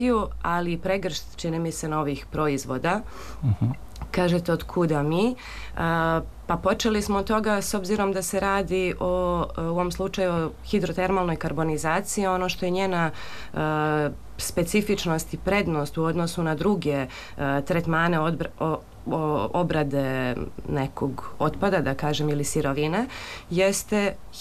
ali pregršt, čini mi se, novih proizvoda. Kažete od kuda mi? Pa počeli smo od toga s obzirom da se radi u ovom slučaju hidrotermalnoj karbonizaciji. Ono što je njena specifičnost i prednost u odnosu na druge tretmane obrade nekog otpada, da kažem, ili sirovine, jeste